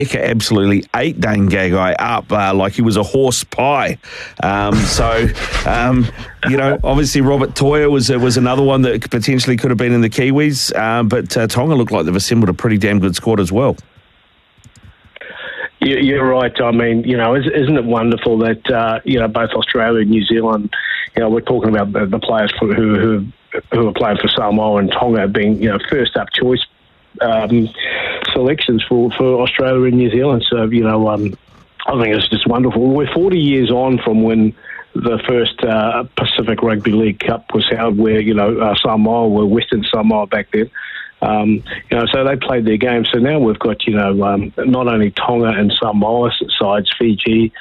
absolutely ate Dane Gagai up like he was a horse pie. Obviously Robert Toia was another one that potentially could have been in the Kiwis, but Tonga looked like they've assembled a pretty damn good squad as well. You're right. I mean, isn't it wonderful that both Australia and New Zealand, we're talking about the players who are playing for Samoa and Tonga being first up choice selections for Australia and New Zealand. So, I think it's just wonderful. We're 40 years on from when the first Pacific Rugby League Cup was held, where, Samoa were Western Samoa back then. So they played their game. So now we've got, not only Tonga and Samoa sides, Fiji,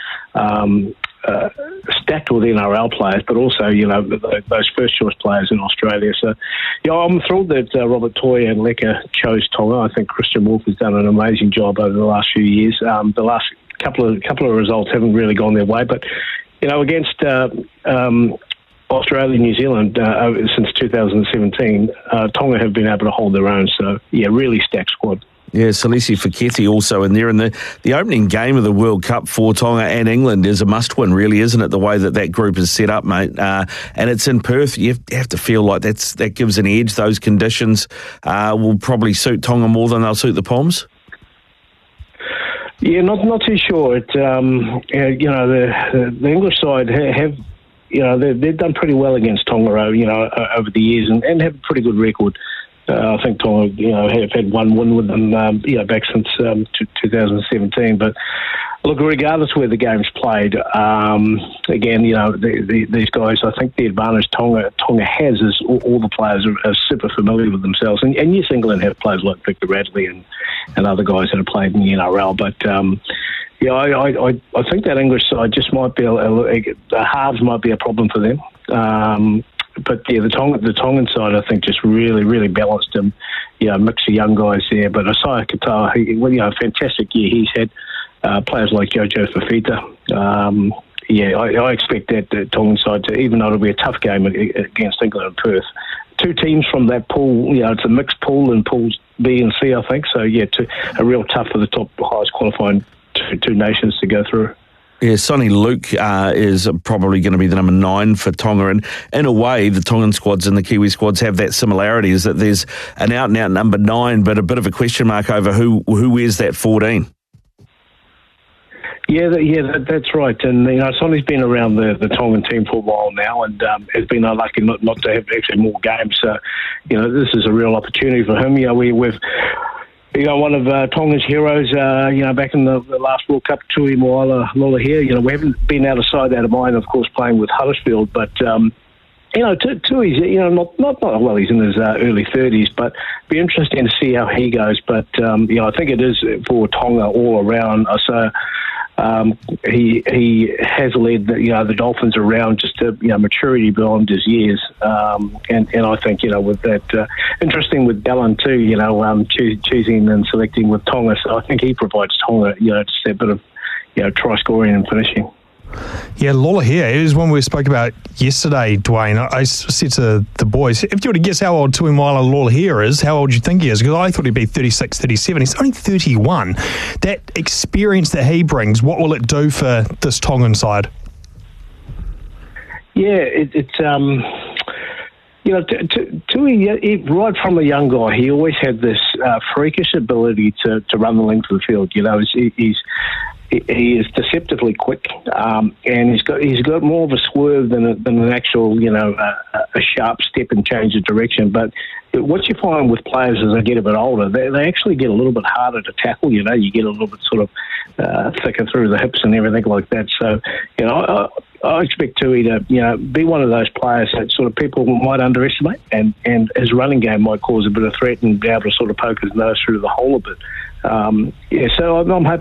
stacked with NRL players, but also, those first choice players in Australia. So, I'm thrilled that Robert Toia and Leka chose Tonga. I think Christian Wolff has done an amazing job over the last few years. The last couple of results haven't really gone their way, but against Australia and New Zealand since 2017, Tonga have been able to hold their own. So, really stacked squad. Yeah, Salesi Fekete also in there. And the opening game of the World Cup for Tonga and England is a must-win, really, isn't it, the way that group is set up, mate? And it's in Perth. You have to feel like that gives an edge. Those conditions will probably suit Tonga more than they'll suit the Poms. Yeah, not too sure. The English side have, they've done pretty well against Tonga, over the years and have a pretty good record. I think Tonga, have had one win with them, back since 2017. But look, regardless where the game's played, again, these guys, I think the advantage Tonga has is all the players are super familiar with themselves. And yes, England have players like Victor Radley and other guys that have played in the NRL. But I think that English side just might be the halves might be a problem for them. But the Tongan side, I think, just really, really balanced them. Mix of young guys there. But Isaiah Katoa, a fantastic year he's had. Players like Jojo Fafita. I expect that Tongan side to, even though it'll be a tough game against England and Perth. Two teams from that pool, it's a mixed pool in pools B and C, I think. So, a real tough for the top highest qualifying two nations to go through. Yeah, Sonny Luke is probably going to be the number 9 for Tonga. And in a way, the Tongan squads and the Kiwi squads have that similarity, is that there's an out-and-out number 9, but a bit of a question mark over who wears that 14. Yeah, that's right. And, Sonny's been around the Tongan team for a while now and has been unlucky not to have actually more games. So, this is a real opportunity for him. We've... one of Tonga's heroes, back in the last World Cup, Tui Moala here. We haven't been out of sight, out of mind, of course, playing with Huddersfield. But, Tui's, well, he's in his early 30s, but be interesting to see how he goes. But, I think it is for Tonga all around. So, he has led the Dolphins around just to maturity beyond his years, and I think with that interesting with Dallin too, choosing and selecting with Tonga, so I think he provides Tonga just that bit of try scoring and finishing. Yeah, Lolohea is one we spoke about yesterday, Dwayne. I said to the boys, if you were to guess how old Tuimala Lolohea is, how old do you think he is? Because I thought he'd be 36, 37. He's only 31. That experience that he brings, what will it do for this Tongan side? Yeah, Tui, right from a young guy, he always had this freakish ability to run the length of the field. He is deceptively quick, and he's got more of a swerve than an actual, a sharp step and change of direction. But what you find with players as they get a bit older, they actually get a little bit harder to tackle. You get a little bit sort of thicker through the hips and everything like that. So, I expect Tui to, be one of those players that sort of people might underestimate, and his running game might cause a bit of threat and be able to sort of poke his nose through the hole a bit. So I'm hoping